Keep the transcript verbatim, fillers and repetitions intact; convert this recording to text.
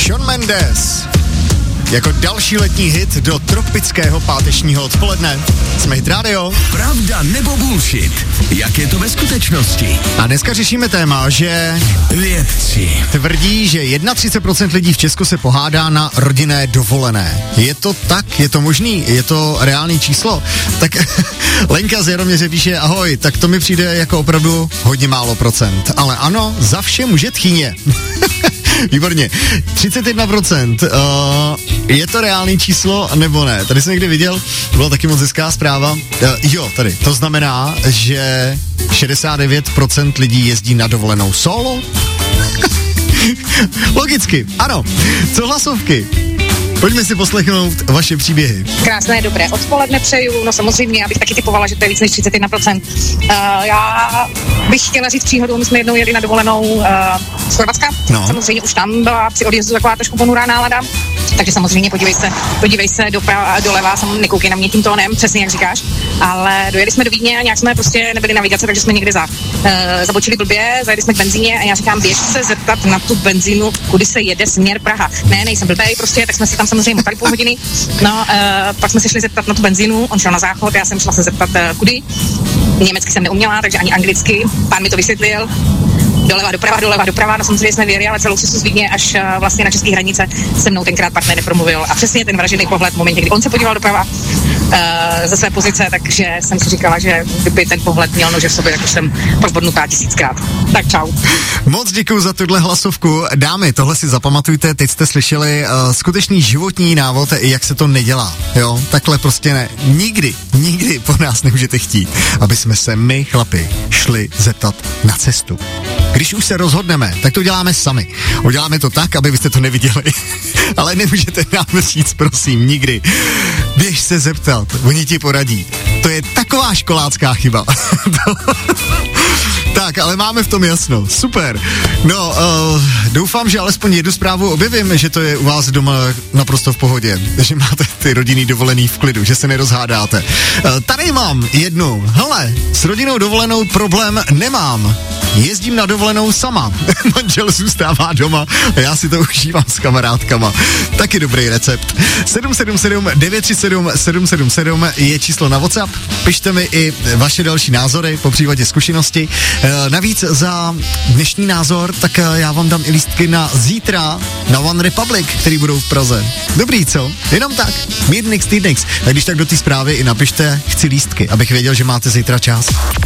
Shawn Mendes. Jako další letní hit do tropického pátečního odpoledne. Jsme Hit Radio. Pravda nebo bullshit? Jak je to ve skutečnosti? A dneska řešíme téma, že vědci tvrdí, že třicet jedna procent lidí v Česku se pohádá na rodinné dovolené. Je to tak? Je to možný? Je to reálný číslo? Tak Lenka z Jaroměře píše, ahoj, tak to mi přijde jako opravdu hodně málo procent. Ale ano, za vše může tchýně. Výborně. třicet jedna procent. Uh, je to reálný číslo nebo ne? Tady jsem někdy viděl, byla taky moc hezká zpráva. Uh, jo, tady. To znamená, že šedesát devět procent lidí jezdí na dovolenou solo? Logicky, ano. Co hlasovky? Pojďme si poslechnout vaše příběhy. Krásné, dobré odpoledne přeju. No samozřejmě, já bych taky typovala, že to je víc než třicet jedna procent. Uh, já bych chtěla říct příhodu, my jsme jednou jeli na dovolenou uh, z Chorvatska. No. Samozřejmě už tam byla při odjezdu taková trošku ponurá nálada. Takže samozřejmě podívej se, podívej se doprava, doleva, sam nekoukej na mě tím tónem, přesně jak říkáš. Ale dojeli jsme do Vídně a nějak jsme prostě nebyli na navigace, takže jsme někde za, uh, zabočili blbě, zajeli jsme k benzíně a já říkám, běž se zeptat na tu benzínu, kudy se jede směr Praha. Ne, nejsem blbej, prostě, tak jsme si tam samozřejmě motali půl hodiny. No, uh, pak jsme se šli zeptat na tu benzínu, on šel na záchod, já jsem šla se zeptat, uh, kudy. Německy jsem neuměla, takže ani anglicky, pán mi to vysvětlil. Doleva, doprava, doleva, doprava, no samozřejmě jsme věděli, ale celou cestu z Vídně až uh, vlastně na české hranice se mnou tenkrát partner nepromluvil. A přesně ten vražený pohled v momentě, kdy on se podíval doprava uh, ze své pozice, takže jsem si říkala, že kdyby ten pohled měl nože v sobě, tak už jsem pak bodnutá tisíckrát. Tak čau. Moc děkuju za tuhle hlasovku. Dámy, tohle si zapamatujte, teď jste slyšeli uh, skutečný životní návod, jak se to nedělá. Jo, takhle prostě ne. Nikdy, nikdy po nás nemůžete chtít, aby jsme se my, chlapi, šli zeptat na cestu. Když už se rozhodneme, tak to děláme sami. Uděláme to tak, aby byste to neviděli. Ale nemůžete nám říct, prosím, nikdy. Běž se zeptat, oni ti poradí. To je taková školácká chyba. Tak, ale máme v tom jasno. Super. No, uh, doufám, že alespoň jednu zprávu objevím, že to je u vás doma naprosto v pohodě. Že máte ty rodinný dovolený v klidu, že se nerozhádáte. Uh, tady mám jednu. Hele, s rodinou dovolenou problém nemám. Jezdím na dovolenou sama. Manžel zůstává doma a já si to užívám s kamarádkama. Taky dobrý recept. sedm sedm sedm devět tři sedm sedm sedm sedm je číslo na WhatsApp. Pište mi i vaše další názory, popřípadě zkušenosti. E, navíc za dnešní názor, tak já vám dám i lístky na zítra na One Republic, který budou v Praze. Dobrý, co? Jenom tak. Mírnix, týdnix. Tak když tak do té zprávy i napište, chci lístky, abych věděl, že máte zítra čas.